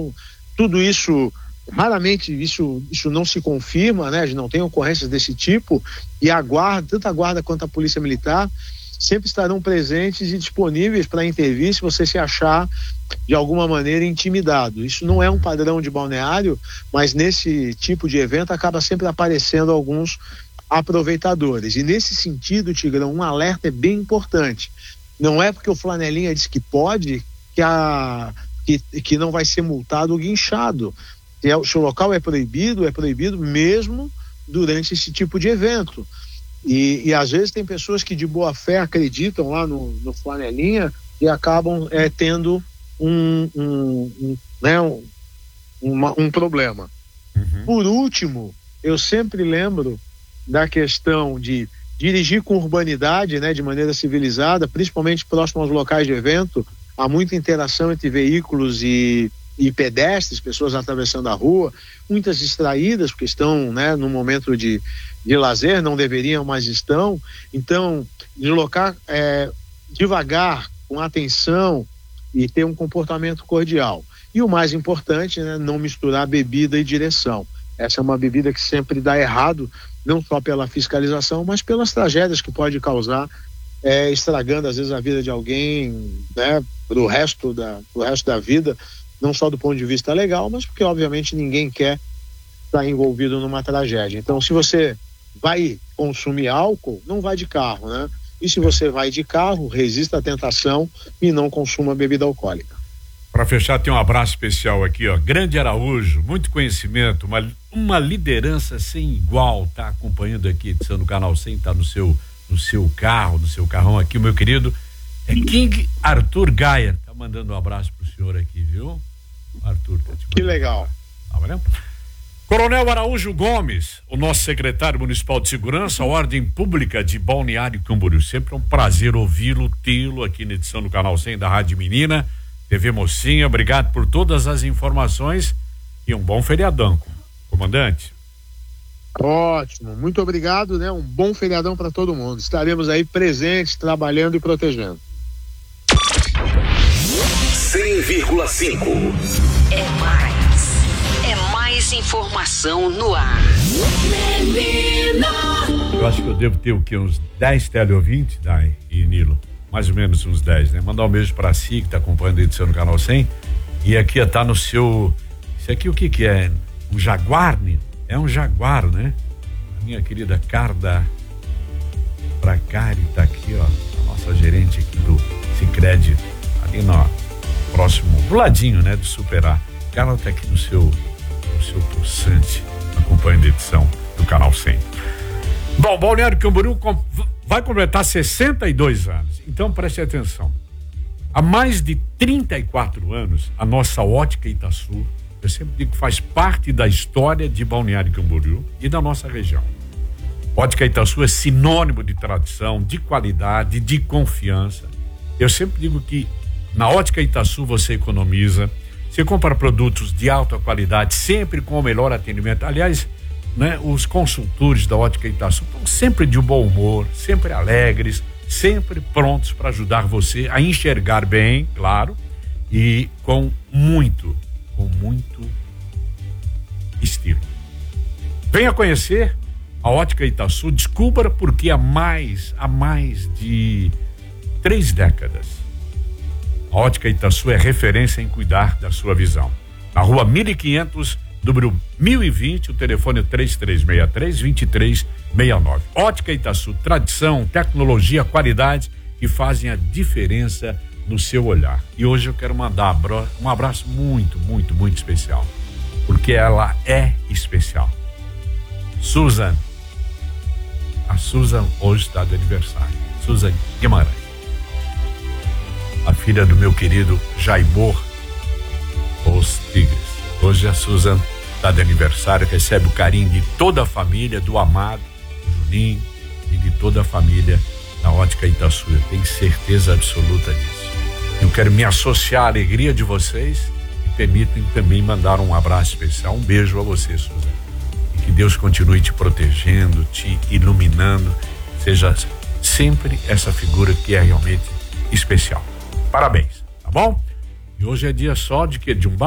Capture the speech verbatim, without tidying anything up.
tudo isso, raramente isso, isso não se confirma, né? A gente não tem ocorrências desse tipo, e a guarda, tanto a guarda quanto a polícia militar, sempre estarão presentes e disponíveis para intervir se você se achar de alguma maneira intimidado. Isso não é um padrão de balneário, mas nesse tipo de evento acaba sempre aparecendo alguns aproveitadores. E nesse sentido, Tigrão, um alerta é bem importante. Não é porque o Flanelinha diz que pode que, a, que, que não vai ser multado ou guinchado. Se, é, se o local é proibido, é proibido mesmo durante esse tipo de evento. E, e às vezes tem pessoas que de boa fé acreditam lá no, no Flanelinha e acabam é, tendo um, um, um, né, um, uma, um problema. Uhum. Por último, eu sempre lembro da questão de dirigir com urbanidade, né, de maneira civilizada, principalmente próximo aos locais de evento. Há muita interação entre veículos e, e pedestres, pessoas atravessando a rua, muitas distraídas porque estão, né, no momento de de lazer, não deveriam, mas estão. Então, deslocar é, devagar, com atenção e ter um comportamento cordial. E o mais importante, né, não misturar bebida e direção. Essa é uma bebida que sempre dá errado, não só pela fiscalização, mas pelas tragédias que pode causar, é, estragando às vezes a vida de alguém, né, pro resto da, pro resto da vida, não só do ponto de vista legal, mas porque obviamente ninguém quer estar envolvido numa tragédia. Então, se você vai consumir álcool, não vai de carro, né? E se você vai de carro, resista à tentação e não consuma bebida alcoólica. Para fechar, tem um abraço especial aqui, ó. Grande Araújo, muito conhecimento, uma, uma liderança sem igual, tá acompanhando aqui a edição do Canal cem, tá no seu, no seu carro, no seu carrão aqui, meu querido. É King Arthur Gaia, tá mandando um abraço pro senhor aqui, viu? Arthur, tá te mandando. Que legal. Tá valendo? Coronel Araújo Gomes, o nosso secretário municipal de segurança, a ordem pública de Balneário Camboriú. Sempre é um prazer ouvi-lo, tê-lo aqui na edição do Canal cem da Rádio Menina, T V Mocinha. Obrigado por todas as informações e um bom feriadão, comandante. Ótimo, muito obrigado, né? Um bom feriadão para todo mundo. Estaremos aí presentes, trabalhando e protegendo. cem vírgula cinco É mais. É mais informação no ar. Menina. Eu acho que eu devo ter o quê? Uns dez teleouvintes, Dai e Nilo. Mais ou menos uns dez, né? Mandar um beijo pra si, que tá acompanhando a edição do Canal cem. E aqui tá no seu... Isso aqui o que que é? Um jaguar, né? É um jaguar, né? A minha querida Carda Bracari tá aqui, ó. A nossa gerente aqui do Sicredi, ali no próximo, do ladinho, né? Do Superar. Carla tá aqui no seu, no seu pulsante, acompanhando a edição do Canal cem. Bom, Balneário Camboriú com, vai completar sessenta e dois anos. Então preste atenção. Há mais de trinta e quatro anos, a nossa Ótica Itaçu, eu sempre digo que faz parte da história de Balneário Camboriú e da nossa região. Ótica Itaçu é sinônimo de tradição, de qualidade, de confiança. Eu sempre digo que na Ótica Itaçu você economiza, você compra produtos de alta qualidade, sempre com o melhor atendimento. Aliás, né, os consultores da Ótica Itaçu estão sempre de bom humor, sempre alegres, sempre prontos para ajudar você a enxergar bem, claro, e com muito, com muito estilo. Venha conhecer a Ótica Itaçu, descubra porque há mais, há mais de três décadas. A Ótica Itaçu é referência em cuidar da sua visão. Na rua mil e quinhentos, número mil e vinte, o telefone é três três seis três, dois três seis nove. Ótica Itaçu, tradição, tecnologia, qualidade que fazem a diferença no seu olhar. E hoje eu quero mandar um abraço muito, muito, muito especial, porque ela é especial. Susan. A Susan hoje está de aniversário. Susan Guimarães. A filha do meu querido Jaimor Os Tigres. Hoje a Susan está de aniversário, recebe o carinho de toda a família, do amado Juninho e de toda a família da Ótica Itaçu. Eu tenho certeza absoluta disso. Eu quero me associar à alegria de vocês e permitem também mandar um abraço especial, um beijo a você, Susan. E que Deus continue te protegendo, te iluminando, seja sempre essa figura que é realmente especial. Parabéns, tá bom? E hoje é dia só de que de um